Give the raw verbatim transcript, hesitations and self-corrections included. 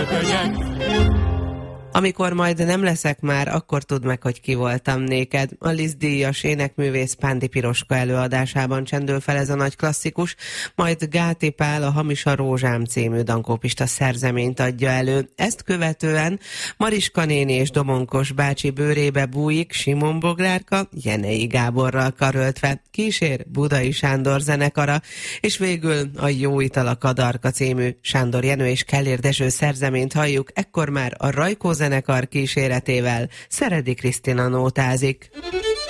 köpönyeg. Amikor majd nem leszek már, akkor tudd meg, hogy ki voltam néked. A Liszt-díjas énekművész Pándi Piroska előadásában csendül fel ez a nagy klasszikus, majd Gáti Pál a Hamis a rózsám című dankópista szerzeményt adja elő. Ezt követően Mariska néni és Domonkos bácsi bőrébe bújik Simon Boglárka, Jenei Gáborral karöltve, kísér Budai Sándor zenekara, és végül a Jó ital a kadarka című Sándor Jenő és Kellér Dezső szerzeményt halljuk, ekkor már a Rajkó zenekar kíséretével Szeredi Krisztina nótázik.